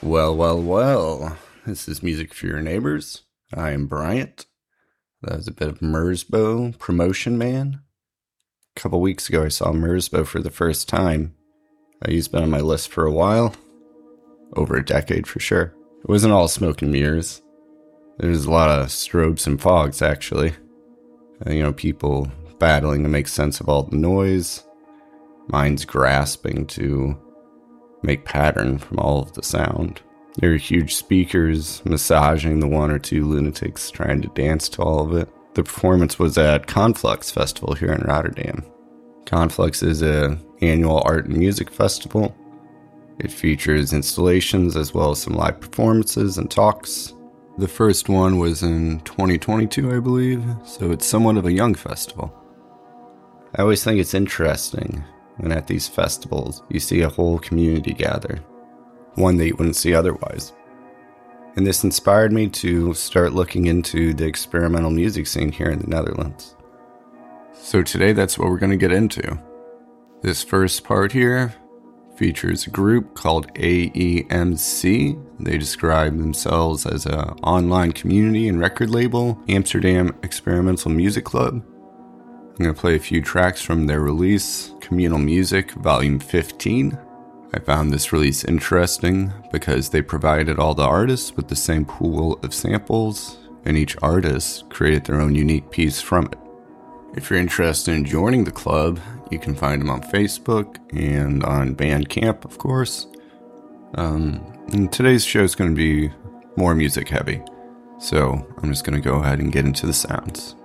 Well. This is Music for Your Neighbors. I am Bryant. That was a bit of Merzbow Promotion Man. A couple weeks ago, I saw Merzbow for the first time. He's been on my list for a while. Over a decade for sure. It wasn't all smoke and mirrors. There's a lot of strobes and fogs, actually. People battling to make sense of all the noise. Minds grasping to make pattern from all of the sound. There are huge speakers massaging the one or two lunatics trying to dance to all of it. The performance was at Conflux Festival here in Rotterdam. Conflux is an annual art and music festival. It features installations as well as some live performances and talks. The first one was in 2022, I believe, so it's somewhat of a young festival. I always think it's interesting when at these festivals you see a whole community gather, one that you wouldn't see otherwise. And this inspired me to start looking into the experimental music scene here in the Netherlands. So today that's what we're going to get into. This first part here features a group called AEMC. They describe themselves as an online community and record label, Amsterdam Experimental Music Club. I'm going to play a few tracks from their release, Communal Music, Volume 15. I found this release interesting because they provided all the artists with the same pool of samples, and each artist created their own unique piece from it. If you're interested in joining the club, you can find them on Facebook and on Bandcamp, of course. And today's show is going to be more music heavy, so I'm just going to go ahead and get into the sounds.